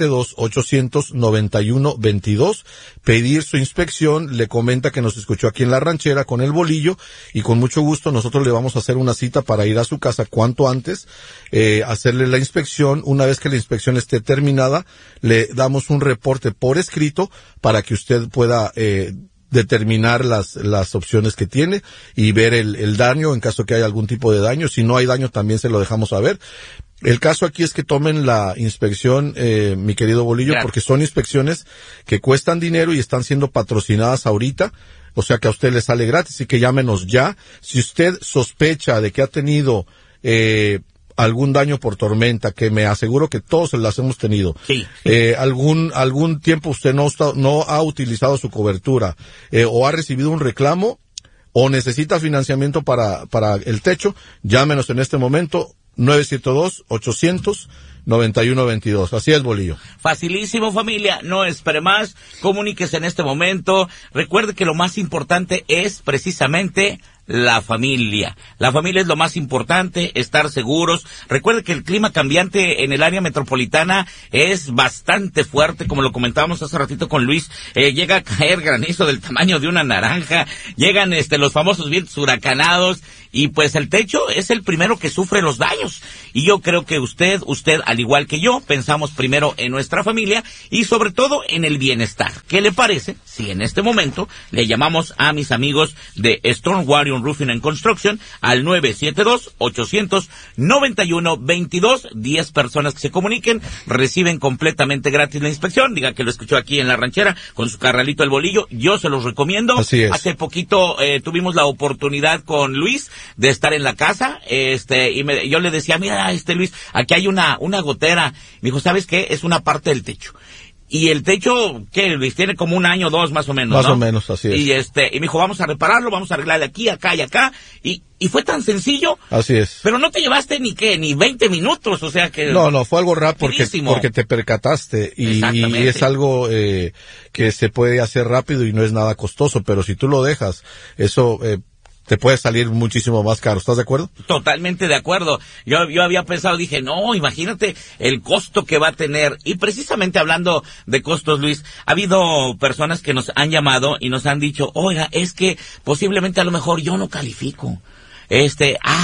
972-800-9122, pedir su inspección, le comenta que nos escuchó aquí en La Ranchera con el Bolillo y con mucho gusto nosotros le vamos a hacer una cita para ir a su casa cuanto antes, hacerle la inspección. Una vez que la inspección esté terminada, le damos un reporte por escrito para que usted pueda determinar las opciones que tiene y ver el daño en caso que haya algún tipo de daño. Si no hay daño, también se lo dejamos saber. El caso aquí es que tomen la inspección, mi querido Bolillo, porque son inspecciones que cuestan dinero y están siendo patrocinadas ahorita. O sea que a usted le sale gratis y que llámenos ya. Si usted sospecha de que ha tenido algún daño por tormenta, que me aseguro que todos las hemos tenido. Sí. Algún tiempo usted no ha utilizado su cobertura, o ha recibido un reclamo, o necesita financiamiento para el techo, llámenos en este momento, 972-800-9122. Así es, Bolillo. Facilísimo, familia, no espere más, comuníquese en este momento. Recuerde que lo más importante es precisamente la familia. La familia es lo más importante, estar seguros. Recuerde que el clima cambiante en el área metropolitana es bastante fuerte, como lo comentábamos hace ratito con Luis. Llega a caer granizo del tamaño de una naranja, llegan los famosos vientos huracanados, y pues el techo es el primero que sufre los daños. Y yo creo que usted, al igual que yo, pensamos primero en nuestra familia y sobre todo en el bienestar. ¿Qué le parece si en este momento le llamamos a mis amigos de Storm Warrior Roofing and Construction al 972-800-9122? 10 personas que se comuniquen reciben completamente gratis la inspección. Diga que lo escuchó aquí en La Ranchera con su carralito El Bolillo. Yo se los recomiendo. Así es. Hace poquito tuvimos la oportunidad con Luis de estar en la casa, y yo le decía, mira, Luis, aquí hay una gotera. Me dijo, ¿sabes qué? Es una parte del techo. Y el techo, ¿qué, Luis? Tiene como 1 año, 2 más o menos, Más ¿no? o menos, así es. Y me dijo, vamos a repararlo, vamos a arreglarle aquí, acá y acá. Y fue tan sencillo. Así es. Pero no te llevaste ni 20 minutos, o sea que... No, fue algo rápido porque te percataste y es algo que se puede hacer rápido y no es nada costoso, pero si tú lo dejas, eso te puede salir muchísimo más caro. ¿Estás de acuerdo? Totalmente de acuerdo. Yo había pensado, dije, no, imagínate el costo que va a tener. Y precisamente hablando de costos, Luis, ha habido personas que nos han llamado y nos han dicho, oiga, es que posiblemente a lo mejor yo no califico. Es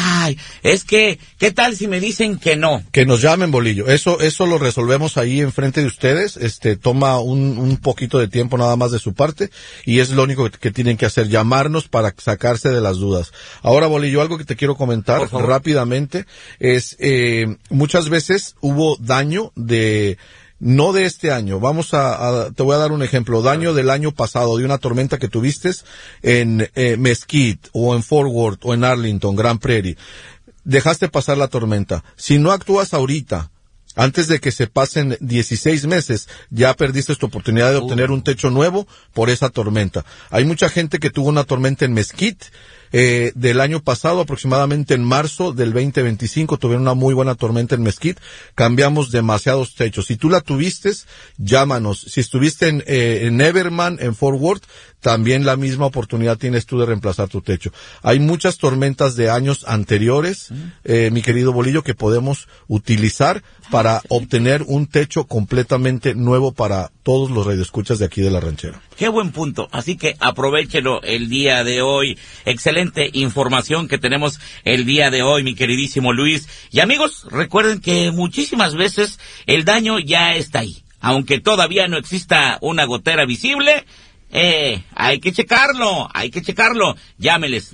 que, ¿qué tal si me dicen que no? Que nos llamen, Bolillo. Eso lo resolvemos ahí enfrente de ustedes. Toma un poquito de tiempo nada más de su parte y es lo único que tienen que hacer, llamarnos para sacarse de las dudas. Ahora, Bolillo, algo que te quiero comentar rápidamente es, muchas veces hubo daño no de este año, te voy a dar un ejemplo, daño del año pasado, de una tormenta que tuviste en Mesquite, o en Fort Worth, o en Arlington, Grand Prairie. Dejaste pasar la tormenta. Si no actúas ahorita, antes de que se pasen 16 meses, ya perdiste tu oportunidad de obtener un techo nuevo por esa tormenta. Hay mucha gente que tuvo una tormenta en Mesquite, del año pasado, aproximadamente en marzo del 2025, tuvieron una muy buena tormenta en Mesquite, cambiamos demasiados techos. Si tú la tuviste, llámanos. Si estuviste en Everman, en Fort Worth, también la misma oportunidad tienes tú de reemplazar tu techo. Hay muchas tormentas de años anteriores, mi querido Bolillo, que podemos utilizar para obtener un techo completamente nuevo para todos los radioescuchas de aquí de La Ranchera. Qué buen punto. Así que aprovéchelo el día de hoy. Excelente información que tenemos el día de hoy, mi queridísimo Luis. Y amigos, recuerden que muchísimas veces el daño ya está ahí. Aunque todavía no exista una gotera visible, hay que checarlo. Llámeles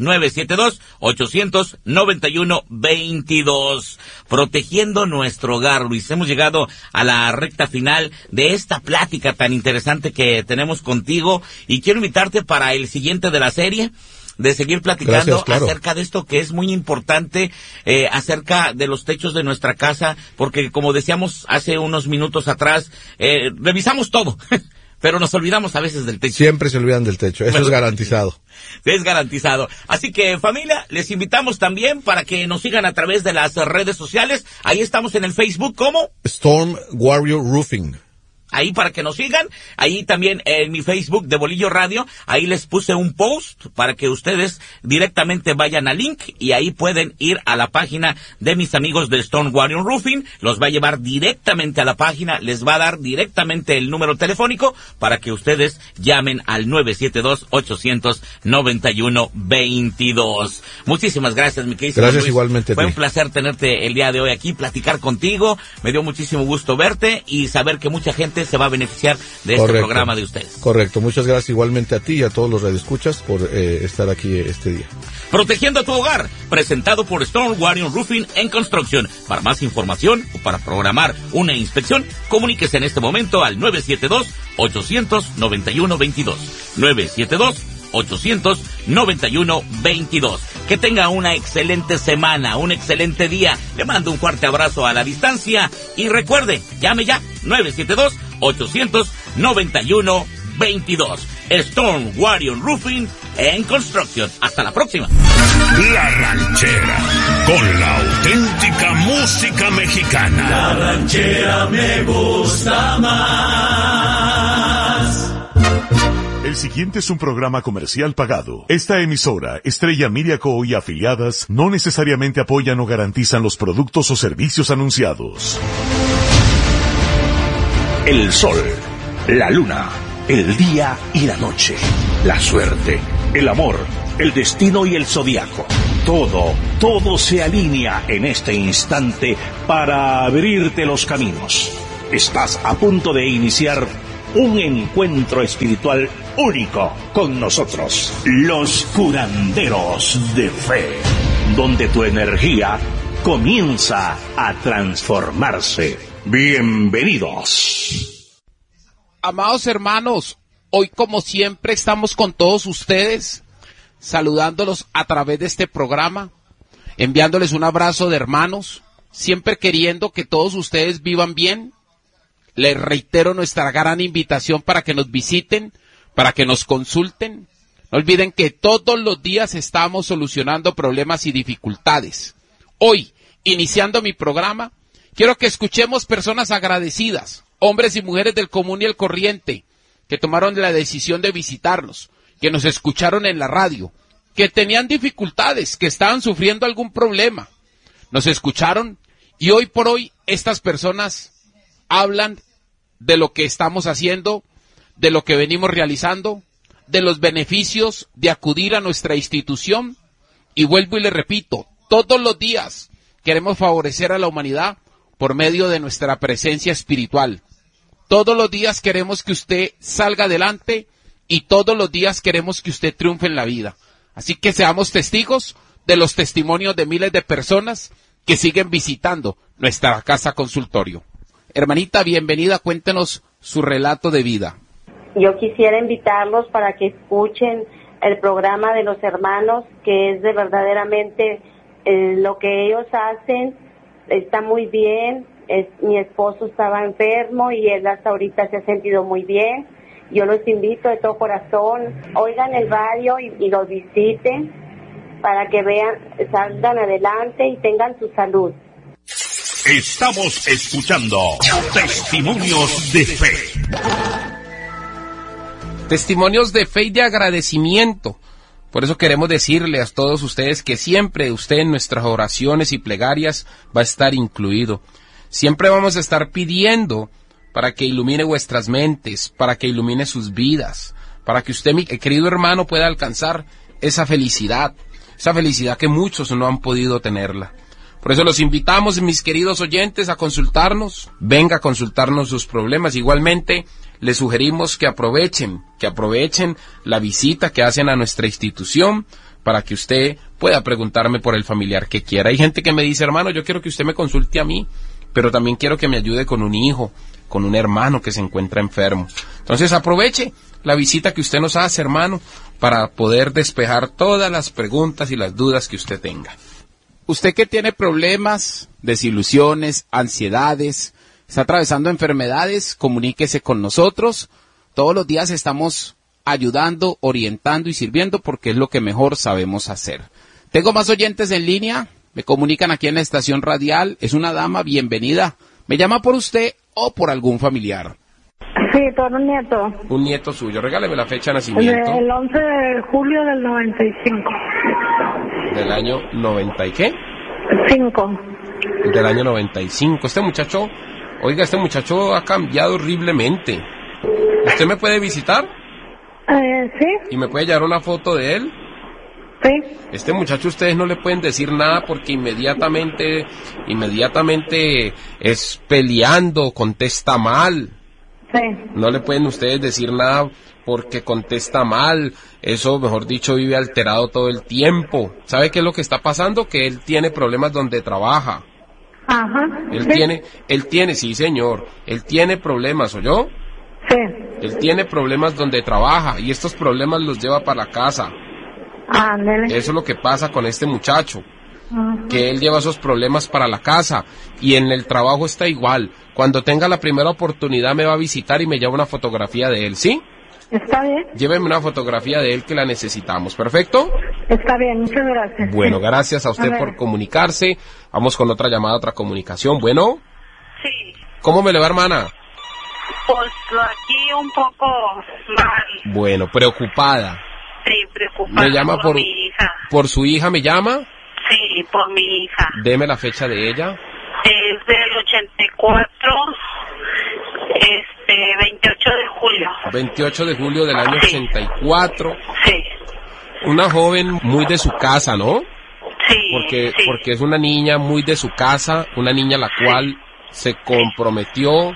972-800-9122. Protegiendo nuestro hogar, Luis. Hemos llegado a la recta final de esta plática tan interesante que tenemos contigo y quiero invitarte para el siguiente de la serie, de seguir platicando acerca de esto que es muy importante, acerca de los techos de nuestra casa, porque como decíamos hace unos minutos atrás, revisamos todo. Pero nos olvidamos a veces del techo. Siempre se olvidan del techo, eso es garantizado. Es garantizado. Así que, familia, les invitamos también para que nos sigan a través de las redes sociales. Ahí estamos en el Facebook, ¿cómo? Storm Warrior Roofing. Ahí para que nos sigan, ahí también en mi Facebook de Bolillo Radio, ahí les puse un post para que ustedes directamente vayan al link y ahí pueden ir a la página de mis amigos de Storm Warrior Roofing, los va a llevar directamente a la página, les va a dar directamente el número telefónico para que ustedes llamen al 972-800-9122. Muchísimas gracias, mi querido Gracias Luis. Igualmente. Fue un placer tenerte el día de hoy aquí, platicar contigo, me dio muchísimo gusto verte y saber que mucha gente se va a beneficiar de este programa de ustedes. Correcto, muchas gracias igualmente a ti y a todos los radioescuchas por estar aquí este día. Protegiendo tu hogar, presentado por Storm Warrior Roofing and Construction. Para más información o para programar una inspección, comuníquese en este momento al 972-800-9122. 972-800-9122. Que tenga una excelente semana, un excelente día. Le mando un fuerte abrazo a la distancia y recuerde, llame ya, 972-891-22. Storm Warrior Roofing and Construction. Hasta la próxima. La Ranchera, con la auténtica música mexicana. La Ranchera me gusta más. El siguiente es un programa comercial pagado. Esta emisora, Estrella Media Co. y afiliadas, no necesariamente apoyan o garantizan los productos o servicios anunciados. El sol, la luna, el día y la noche, la suerte, el amor, el destino y el zodiaco. Todo se alinea en este instante para abrirte los caminos. Estás a punto de iniciar un encuentro espiritual único con nosotros, los curanderos de fe, donde tu energía comienza a transformarse. Bienvenidos. Amados hermanos, hoy como siempre estamos con todos ustedes, saludándolos a través de este programa, enviándoles un abrazo de hermanos, siempre queriendo que todos ustedes vivan bien. Les reitero nuestra gran invitación para que nos visiten, para que nos consulten. No olviden que todos los días estamos solucionando problemas y dificultades. Hoy, iniciando mi programa, quiero que escuchemos personas agradecidas, hombres y mujeres del común y el corriente, que tomaron la decisión de visitarnos, que nos escucharon en la radio, que tenían dificultades, que estaban sufriendo algún problema. Nos escucharon y hoy por hoy estas personas hablan de lo que estamos haciendo, de lo que venimos realizando, de los beneficios de acudir a nuestra institución. Y vuelvo y le repito, todos los días queremos favorecer a la humanidad por medio de nuestra presencia espiritual. Todos los días queremos que usted salga adelante y todos los días queremos que usted triunfe en la vida. Así que seamos testigos de los testimonios de miles de personas que siguen visitando nuestra casa consultorio. Hermanita, bienvenida, cuéntenos su relato de vida. Yo quisiera invitarlos para que escuchen el programa de los hermanos, que es de verdaderamente lo que ellos hacen, está muy bien. Mi esposo estaba enfermo y él hasta ahorita se ha sentido muy bien. Yo los invito de todo corazón, oigan el radio y los visiten para que vean, salgan adelante y tengan su salud. Estamos escuchando Testimonios de Fe. Testimonios de fe y de agradecimiento. Por eso queremos decirle a todos ustedes que siempre usted en nuestras oraciones y plegarias va a estar incluido. Siempre vamos a estar pidiendo para que ilumine vuestras mentes, para que ilumine sus vidas, para que usted, mi querido hermano, pueda alcanzar esa felicidad que muchos no han podido tenerla. Por eso los invitamos, mis queridos oyentes, a consultarnos. Venga a consultarnos sus problemas. Igualmente, les sugerimos que aprovechen la visita que hacen a nuestra institución para que usted pueda preguntarme por el familiar que quiera. Hay gente que me dice, hermano, yo quiero que usted me consulte a mí, pero también quiero que me ayude con un hijo, con un hermano que se encuentra enfermo. Entonces aproveche la visita que usted nos hace, hermano, para poder despejar todas las preguntas y las dudas que usted tenga. Usted que tiene problemas, desilusiones, ansiedades, está atravesando enfermedades, comuníquese con nosotros. Todos los días estamos ayudando, orientando y sirviendo porque es lo que mejor sabemos hacer. Tengo más oyentes en línea, me comunican aquí en la estación radial. Es una dama, bienvenida. ¿Me llama por usted o por algún familiar? Sí, por un nieto. Un nieto suyo. Regáleme la fecha de nacimiento. El 11 de julio del 95. ¿Del año 90 y qué? 5. Del año 95. Este muchacho ha cambiado horriblemente. ¿Usted me puede visitar? Sí. ¿Y me puede llevar una foto de él? Sí. Este muchacho ustedes no le pueden decir nada porque inmediatamente es peleando, contesta mal. Sí. No le pueden ustedes decir nada porque contesta mal. Eso, mejor dicho, vive alterado todo el tiempo. ¿Sabe qué es lo que está pasando? Que él tiene problemas donde trabaja. Ajá. Él tiene, sí señor, él tiene problemas, ¿oyó? Sí. Él tiene problemas donde trabaja y estos problemas los lleva para la casa. Ándale. Eso es lo que pasa con este muchacho, que él lleva esos problemas para la casa y en el trabajo está igual. Cuando tenga la primera oportunidad me va a visitar y me lleva una fotografía de él, ¿sí? Está bien. Lléveme una fotografía de él que la necesitamos, ¿perfecto? Está bien, muchas gracias. Bueno, gracias a usted A ver. por comunicarse. Vamos con otra llamada, otra comunicación. Bueno, Sí, ¿cómo me le va, hermana? pues aquí un poco mal, Bueno, preocupada. sí, preocupada Me llama por mi hija. por su hija, ¿me llama? Sí, por mi hija. Deme la fecha de ella. Es del 84, 28 de julio. 28 de julio del año Sí. 84. Sí, Una joven muy de su casa, ¿no? sí, Porque es una niña muy de su casa, una niña la cual se comprometió,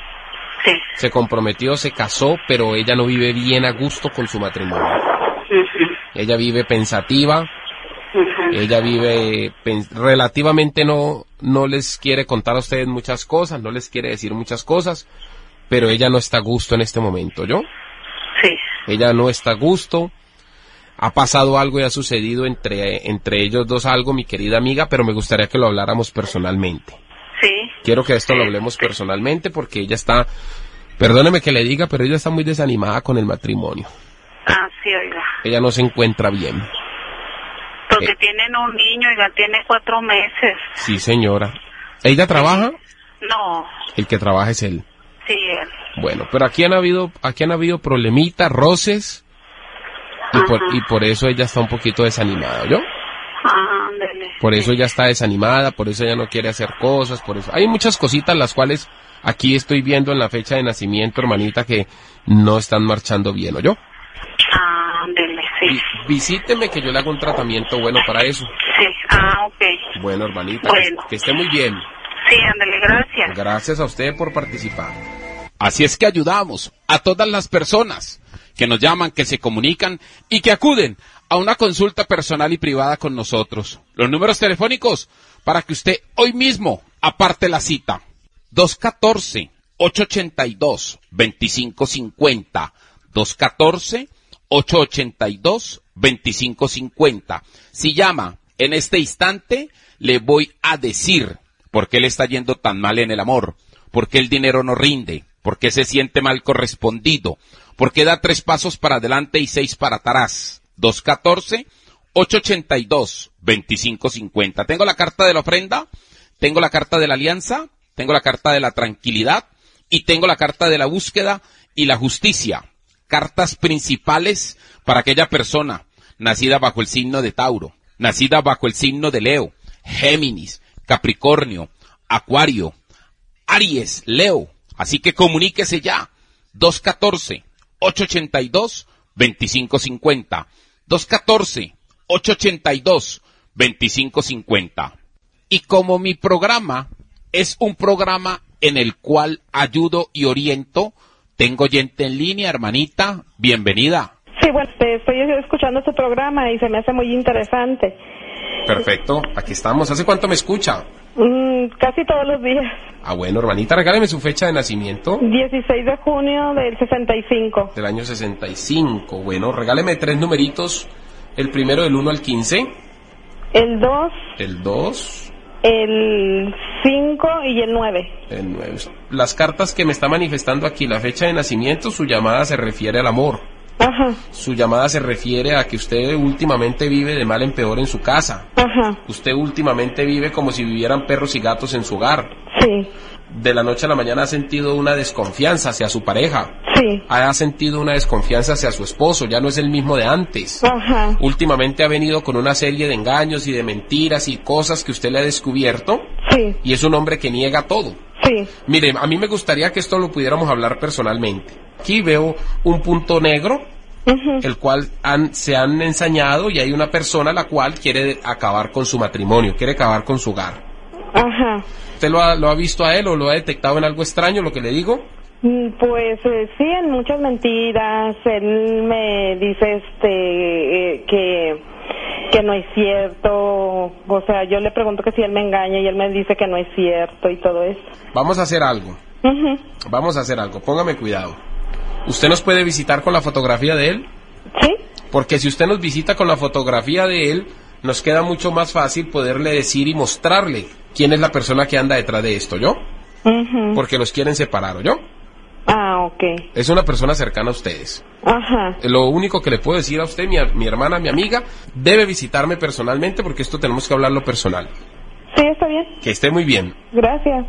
se casó, pero ella no vive bien a gusto con su matrimonio. Ella vive pensativa, ella vive relativamente no les quiere contar a ustedes muchas cosas, no les quiere decir muchas cosas, pero ella no está a gusto en este momento, ¿yo? Sí. Ella no está a gusto. Ha pasado algo y ha sucedido entre ellos dos algo, mi querida amiga, pero me gustaría que lo habláramos personalmente. Sí. Quiero que esto lo hablemos personalmente porque ella está, perdóneme que le diga, pero ella está muy desanimada con el matrimonio. Ah, sí, oiga. Ella no se encuentra bien. Porque tienen un niño, oiga, tiene 4 meses. Sí, señora. ¿Ella trabaja? No, El que trabaja es él. sí, él. Bueno, pero aquí han habido problemitas, roces, y por eso ella está un poquito desanimada, ¿yo? Ándale. Por eso ella está desanimada, por eso ella no quiere hacer cosas, por eso. Hay muchas cositas las cuales aquí estoy viendo en la fecha de nacimiento, hermanita, que no están marchando bien, ¿o yo? Ándale, sí. Visíteme que yo le hago un tratamiento bueno para eso. Sí, ok. Bueno, hermanita, Bueno. que esté muy bien. Sí, ándale, gracias. Gracias a usted por participar. Así es que ayudamos a todas las personas que nos llaman, que se comunican y que acuden a una consulta personal y privada con nosotros. Los números telefónicos para que usted hoy mismo aparte la cita. 214-882-2550. 214-882-2550. Si llama en este instante, le voy a decir por qué le está yendo tan mal en el amor, por qué el dinero no rinde, por qué se siente mal correspondido, por qué da 3 pasos para adelante y 6 para atrás. 214-882-2550. Tengo la carta de la ofrenda, tengo la carta de la alianza, tengo la carta de la tranquilidad y tengo la carta de la búsqueda y la justicia. Cartas principales para aquella persona nacida bajo el signo de Tauro, nacida bajo el signo de Leo, Géminis, Capricornio, Acuario, Aries, Leo. Así que comuníquese ya. 214-882-2550. 214-882-2550. Y como mi programa es un programa en el cual ayudo y oriento, tengo oyente en línea, hermanita, bienvenida. Sí, bueno, estoy escuchando su programa y se me hace muy interesante. Perfecto, aquí estamos. ¿Hace cuánto me escucha? Casi todos los días. Ah, bueno, hermanita, regáleme su fecha de nacimiento. 16 de junio del 65. Del año 65. Bueno, regáleme 3 numeritos. El primero del 1 al 15. El 2. El 2. El 5 y el 9. El 9. Las cartas que me está manifestando aquí, la fecha de nacimiento, su llamada se refiere al amor. Ajá. Su llamada se refiere a que usted últimamente vive de mal en peor en su casa. Ajá. Usted últimamente vive como si vivieran perros y gatos en su hogar. Sí. De la noche a la mañana ha sentido una desconfianza hacia su pareja. Sí. Ha sentido una desconfianza hacia su esposo, ya no es el mismo de antes. Ajá. Últimamente ha venido con una serie de engaños y de mentiras y cosas que usted le ha descubierto. Sí. Y es un hombre que niega todo. Sí. Mire, a mí me gustaría que esto lo pudiéramos hablar personalmente. Aquí veo un punto negro, el cual se han ensañado y hay una persona la cual quiere acabar con su matrimonio, quiere acabar con su hogar. Ajá. ¿Usted lo ha visto a él o lo ha detectado en algo extraño, lo que le digo? Pues sí, en muchas mentiras. Él me dice que no es cierto. O sea, yo le pregunto que si él me engaña y él me dice que no es cierto y todo eso. Vamos a hacer algo. Vamos a hacer algo. Póngame cuidado. ¿Usted nos puede visitar con la fotografía de él? Sí. Porque si usted nos visita con la fotografía de él, nos queda mucho más fácil poderle decir y mostrarle quién es la persona que anda detrás de esto, ¿yo? Porque los quieren separar, ¿yo? Ah, ok. Es una persona cercana a ustedes. Ajá. Lo único que le puedo decir a usted, mi hermana, mi amiga, debe visitarme personalmente porque esto tenemos que hablarlo personal. Sí, está bien. Que esté muy bien. Gracias.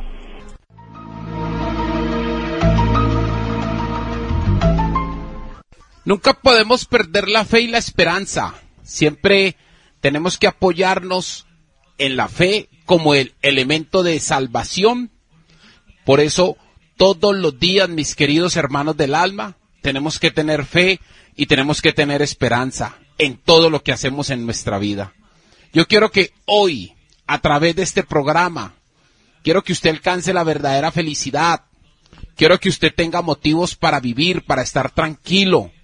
Nunca podemos perder la fe y la esperanza. Siempre tenemos que apoyarnos en la fe como el elemento de salvación. Por eso, todos los días, mis queridos hermanos del alma, tenemos que tener fe y tenemos que tener esperanza en todo lo que hacemos en nuestra vida. Yo quiero que hoy, a través de este programa, quiero que usted alcance la verdadera felicidad. Quiero que usted tenga motivos para vivir, para estar tranquilo,